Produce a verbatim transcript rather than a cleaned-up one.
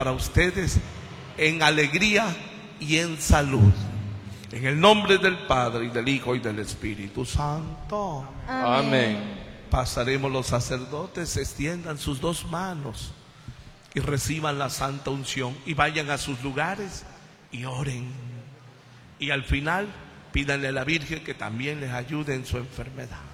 para ustedes en alegría y en salud. En el nombre del Padre, y del Hijo, y del Espíritu Santo. Amén. Pasaremos los sacerdotes, extiendan sus dos manos y reciban la santa unción y vayan a sus lugares y oren. Y al final pídanle a la Virgen que también les ayude en su enfermedad.